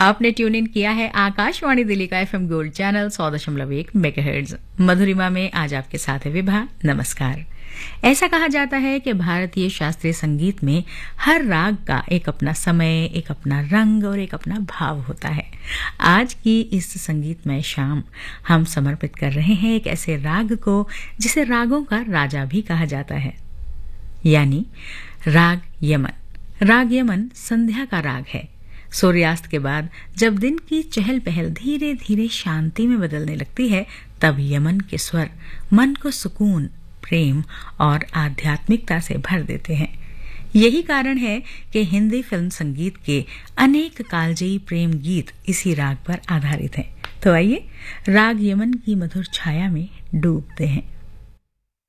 आपने tune in किया है आकाशवाणी दिल्ली का एफएम गोल्ड चैनल 100.1 मेगाहर्ट्ज। मधुरिमा में आज आपके साथ है विभा। नमस्कार। ऐसा कहा जाता है कि भारतीय शास्त्रीय संगीत में हर राग का एक अपना समय, एक अपना रंग और एक अपना भाव होता है। आज की इस संगीतमय शाम हम समर्पित कर रहे हैं एक ऐसे राग को जिसे रागों का राजा भी कहा जाता है, यानी राग यमन। राग यमन संध्या का राग है। सूर्यास्त के बाद जब दिन की चहल पहल धीरे धीरे शांति में बदलने लगती है, तब यमन के स्वर मन को सुकून, प्रेम और आध्यात्मिकता से भर देते हैं। यही कारण है कि हिंदी फिल्म संगीत के अनेक कालजयी प्रेम गीत इसी राग पर आधारित हैं। तो आइए राग यमन की मधुर छाया में डूबते हैं।